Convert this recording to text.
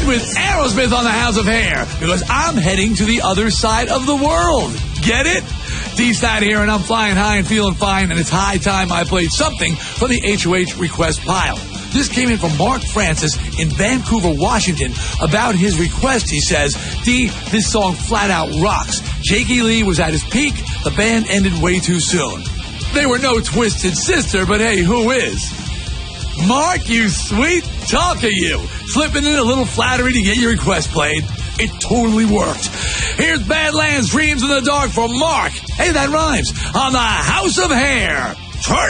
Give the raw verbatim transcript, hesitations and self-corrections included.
with Aerosmith on the House of Hair because I'm heading to the other side of the world. Get it? D-Side here, and I'm flying high and feeling fine, and it's high time I played something for the H O H request pile. This came in from Mark Francis in Vancouver, Washington. About his request, he says, D, this song flat out rocks. Jakey Lee was at his peak. The band ended way too soon. They were no Twisted Sister, but hey, who is? Mark, you sweet talk of you. Slipping in a little flattery to get your request played. It totally worked. Here's Badlands Dreams in the Dark for Mark. Hey, that rhymes. On the House of Hair. Turn